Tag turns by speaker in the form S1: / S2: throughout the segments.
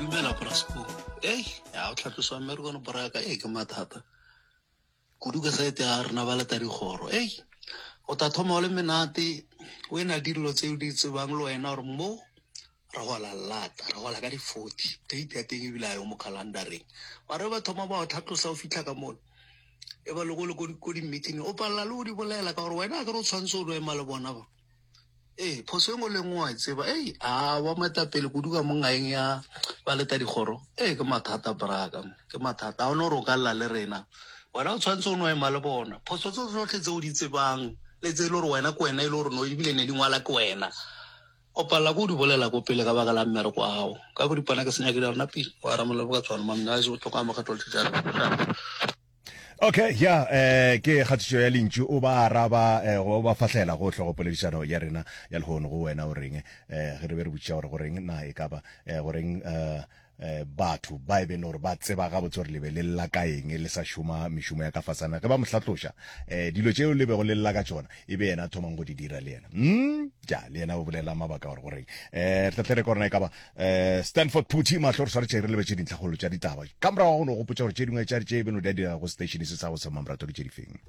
S1: Dumela Brasco. Ya o tlhatlosa America no baraka ke mathata. Kudu ka saete a rena ba leta digoro. O ta thoma o le menate o ena dilo tse o di tsebang le wena gore mo ra gola lata ra gola ka di 40 date ya teng ebile yo mo calendareng ba re ba thoma ba o tlhatlosa o fitlha ka mona e ba lego le ko di meeting o palla le o di bolela ka gore wena ka re o tshwantse o le ema le bona ba phoso engwe le ngwe a tseba a wa matapele kudu ka mongaeng ya ba leta digoro ke mathata braka ke mathata a ona re o ka lla le rena wena o tshwantse o no ema le bona phoso tse tsotlhe tse o di tsebang le tse le gore wena ko wena ile gore no ebile ne di ngwala ke wena o palla go di bolela go pele ka baka la mmere go ao ka go dipana ke senya ke di rena pele wa ramela go tswana mamna se o tlhoka mo kgatlo tshitsana.
S2: Okay, ke khatsho ya lintšu o ba araba go ba fahlela go tlhogo poledišano ya rena ya lehono go wena o reng ge re be re botša gore go reng na e ka ba go reng batho ba ebe no re ba tseba ga botse gore lebe le lla ka eng le sa šoma mešomo ya ka fasana ge ba mohlatlosha dilo tšeo le bego le lla ka tšona e be yena thomang go di dira le yena ja le yena o bolela mabaka gore goreng re tlatle re korona e ka ba Stanford Puthi mahlo re sware tše re lebetše dintlhagolo tša ditaba ka morago go no gopotša gore tše dingwe tša tše beno di a dira go station se sa go se mambrato di tše di feng.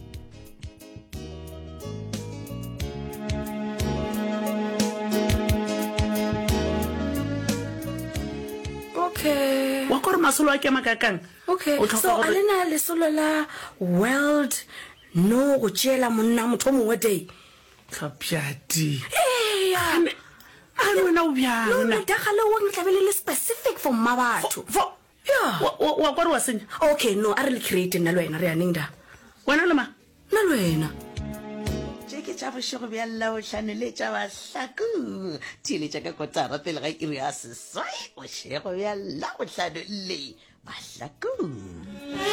S3: Okay.
S4: Wa kore masolo a ke makakang.
S3: Okay. So alena le solo la world no go tšela monna motho mongwe day.
S4: Tlhapjati.
S3: Ya.
S4: A wena o bjang.
S3: No, le dagale o ntlabele le specific for mabatho. Yeah.
S4: Wa kore wa senya.
S3: Okay, no, a re le create nna le wena re yaneng da.
S4: Wena le ma?
S3: Nna le wena.
S5: Ke tša bošego bja lla o tlhanole tša bahlaku theeletša ka kotara pele ga ke re a seswai bošego bja lla o tlhanole bahlaku